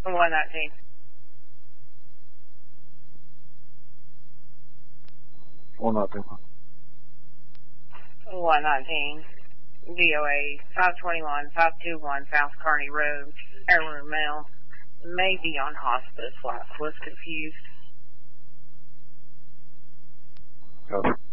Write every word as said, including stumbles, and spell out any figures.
one nineteen. one nineteen. one nineteen. D O A five twenty-one, five twenty-one South Kearney Road, heirloom mail. May be on hospice. Was confused. Copy.